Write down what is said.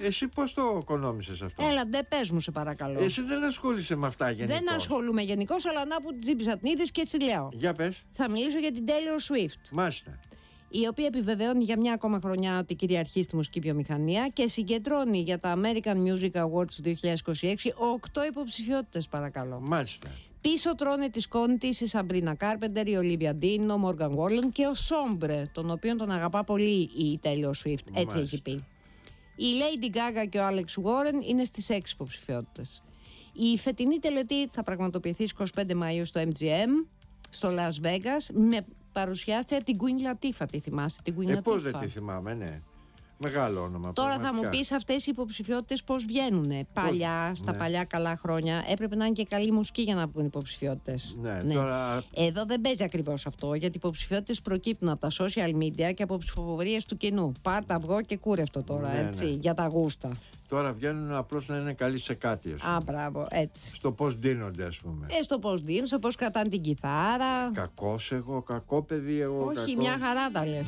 Εσύ πώς το οικονόμησες αυτό? Έλα, ντε, πες μου, σε παρακαλώ. Εσύ δεν ασχολείσαι με αυτά γενικώς? Δεν ασχολούμαι γενικώς, αλλά να που τζίμπησα την είδηση και έτσι λέω. Για πες. Θα μιλήσω για την Taylor Swift. Μάλιστα. Η οποία επιβεβαιώνει για μια ακόμα χρονιά ότι κυριαρχεί στη μουσική βιομηχανία και συγκεντρώνει για τα American Music Awards του 2026 8 υποψηφιότητες, παρακαλώ. Μάλιστα. Πίσω τρώνε τη σκόνη της η Sabrina Carpenter, η Olivia Dean, ο Morgan Wallen και ο Sombre, τον οποίον τον αγαπά πολύ η Taylor Swift. Έτσι έχει πει. Η Lady Gaga και ο Alex Warren είναι στις 6 υποψηφιότητες. Η φετινή τελετή θα πραγματοποιηθεί στις 25 Μαΐου στο MGM, στο Las Vegas, με παρουσιάστρια την Queen Latifah. Τη θυμάστε την Queen Latifah? Πώς δεν τη θυμάμαι, ναι. Μεγάλο όνομα. Τώρα πραγματικά. θα μου πεις αυτές οι υποψηφιότητες πώς βγαίνουνε. Παλιά, στα παλιά καλά χρόνια, έπρεπε να είναι και καλή μουσική για να βγουν υποψηφιότητες. Ναι. Τώρα... Εδώ δεν παίζει ακριβώς αυτό, γιατί οι υποψηφιότητες προκύπτουν από τα social media και από ψηφοφορίες του κοινού. Πάρτα αυγό και κούρευτο τώρα, έτσι, για τα γούστα. Τώρα βγαίνουν απλώς να είναι καλοί σε κάτι, ας πούμε. Α, μπράβο, έτσι. Στο πώς δίνονται, ας πούμε. Στο πώς δίνουν, στο πώς κρατάνε την κιθάρα. Κακός εγώ, κακό παιδί εγώ. Όχι, κακό... μια χαρά τα λες.